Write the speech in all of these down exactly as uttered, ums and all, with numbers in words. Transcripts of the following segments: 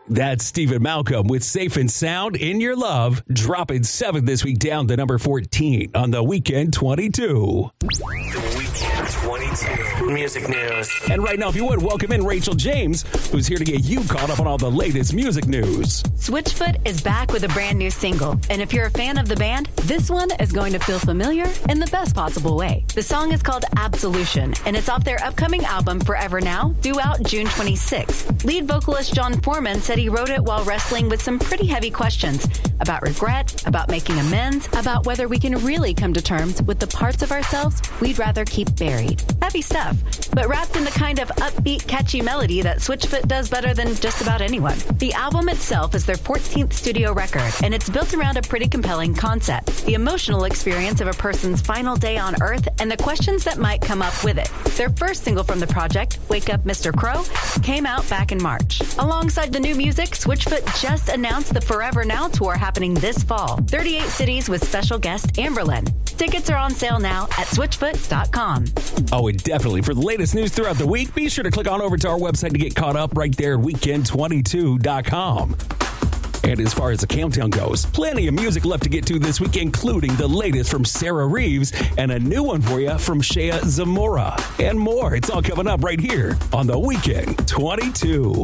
That's Stephen Malcolm with Safe and Sound in Your Love, dropping seven this week down to number fourteen on the Weekend twenty-two. The Weekend twenty-two music news. And right now, if you would, welcome in Rachel James, who's here to get you caught up on all the latest music news. Switchfoot is back with a brand new single. And if you're a fan of the band, this one is going to feel familiar in the best possible way. The song is called Absolution, and it's off their upcoming album Forever Now, due out June twenty-sixth. Lead vocalist John Foreman said he wrote it while wrestling with some pretty heavy questions about regret, about making amends, about whether we can really come to terms with the parts of ourselves we'd rather keep buried. Heavy stuff, but wrapped in the kind of upbeat, catchy melody that Switchfoot does better than just about anyone. The album itself is their fourteenth studio record, and it's built around a pretty compelling concept: the emotional experience of a person's final day on Earth and the questions that might come up with it. Their first single from the project, Wake Up Mister Crow, came out back in March. Alongside the new music, Switchfoot just announced the Forever Now tour happening this fall. thirty-eight cities with special guest Amberlynn. Tickets are on sale now at switchfoot dot com. Oh, and definitely for the latest news throughout the week, be sure to click on over to our website to get caught up right there at weekend twenty-two dot com. And as far as the countdown goes, plenty of music left to get to this week, including the latest from Sarah Reeves and a new one for you from Shea Zamora. And more. It's all coming up right here on the Weekend twenty-two.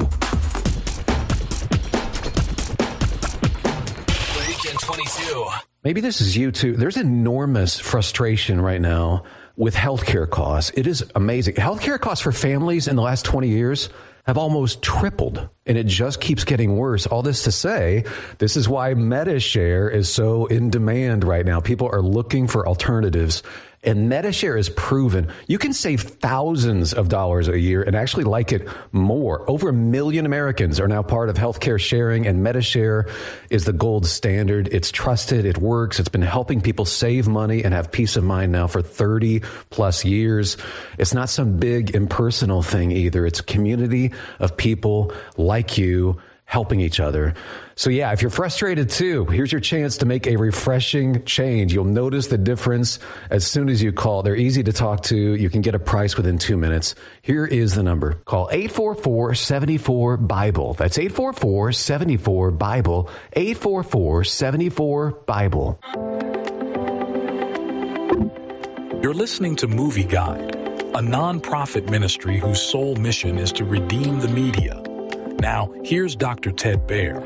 twenty-two. Maybe this is you too. There's enormous frustration right now with healthcare costs. It is amazing. Healthcare costs for families in the last twenty years have almost tripled, and it just keeps getting worse. All this to say, this is why MediShare is so in demand right now. People are looking for alternatives, and MediShare is proven you can save thousands of dollars a year and actually like it more. Over a million Americans are now part of healthcare sharing, and MediShare is the gold standard. It's trusted. It works. It's been helping people save money and have peace of mind now for thirty plus years. It's not some big impersonal thing either. It's a community of people like you helping each other. So yeah, if you're frustrated too, here's your chance to make a refreshing change. You'll notice the difference as soon as you call. They're easy to talk to. You can get a price within two minutes. Here is the number. Call eight four four, seven four, BIBLE. That's eight four four, seven four, BIBLE. eight four four, seven four, BIBLE. You're listening to Movie Guide, a non-profit ministry whose sole mission is to redeem the media. Now, here's Doctor Ted Baer.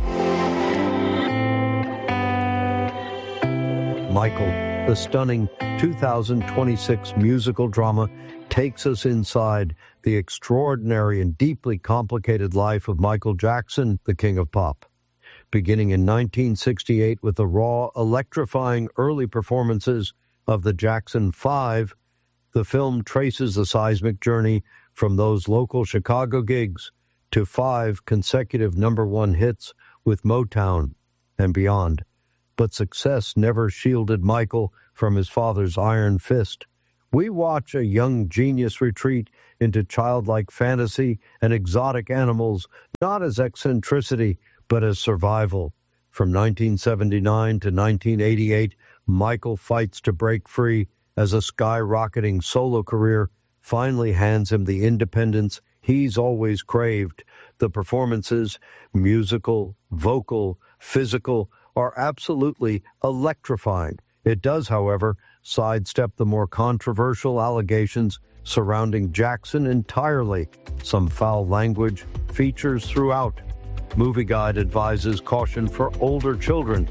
Michael, the stunning two thousand twenty-six musical drama, takes us inside the extraordinary and deeply complicated life of Michael Jackson, the King of Pop. Beginning in nineteen sixty-eight with the raw, electrifying early performances of the Jackson Five, the film traces the seismic journey from those local Chicago gigs to five consecutive number one hits with Motown and beyond. But success never shielded Michael from his father's iron fist. We watch a young genius retreat into childlike fantasy and exotic animals, not as eccentricity, but as survival. From nineteen seventy-nine to nineteen eighty-eight, Michael fights to break free as a skyrocketing solo career finally hands him the independence he's always craved. The performances, musical, vocal, physical, are absolutely electrifying. It does, however, sidestep the more controversial allegations surrounding Jackson entirely. Some foul language features throughout. Movie Guide advises caution for older children.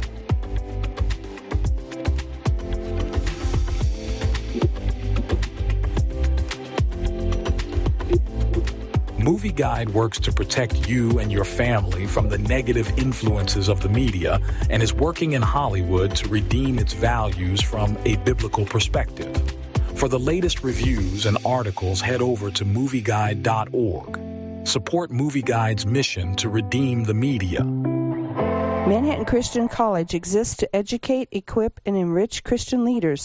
Movie Guide works to protect you and your family from the negative influences of the media and is working in Hollywood to redeem its values from a biblical perspective. For the latest reviews and articles, head over to movie guide dot org. Support Movie Guide's mission to redeem the media. Manhattan Christian College exists to educate, equip, and enrich Christian leaders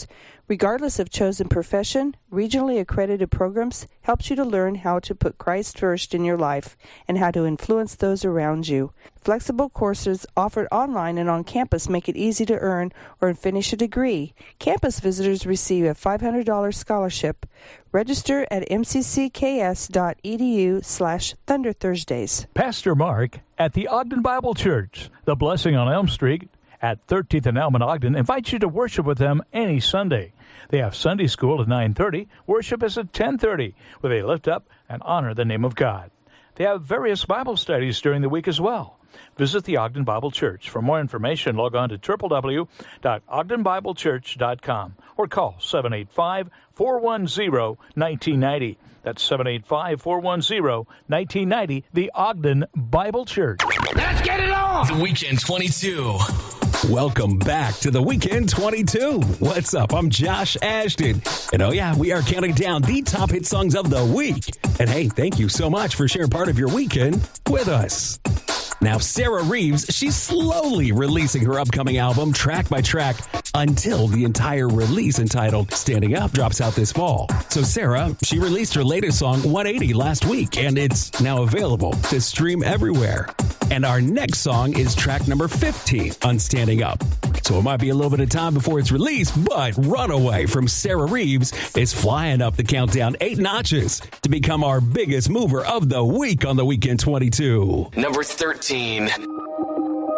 Regardless of chosen profession, regionally accredited programs helps you to learn how to put Christ first in your life and how to influence those around you. Flexible courses offered online and on campus make it easy to earn or finish a degree. Campus visitors receive a five hundred dollars scholarship. Register at mccs.edu slash Thunder Thursdays. Pastor Mark at the Ogden Bible Church, the Blessing on Elm Street at thirteenth and Elm in Ogden, invites you to worship with them any Sunday. They have Sunday school at nine thirty. Worship is at ten thirty, where they lift up and honor the name of God. They have various Bible studies during the week as well. Visit the Ogden Bible Church. For more information, log on to w w w dot ogden bible church dot com or call seven eight five, four one zero, one nine nine zero. That's seven eight five, four one zero, one nine nine zero, the Ogden Bible Church. Let's get it on! The Weekend twenty-two. Welcome back to the Weekend twenty-two. What's up? I'm Josh Ashton. And oh yeah, we are counting down the top hit songs of the week. And hey, thank you so much for sharing part of your weekend with us. Now, Sarah Reeves, she's slowly releasing her upcoming album track by track until the entire release entitled Standing Up drops out this fall. So Sarah, she released her latest song, one eighty, last week, and it's now available to stream everywhere. And our next song is track number fifteen on Standing Up. So it might be a little bit of time before it's released, but Runaway from Sarah Reeves is flying up the countdown eight notches to become our biggest mover of the week on the Weekend twenty-two. Number thirteen.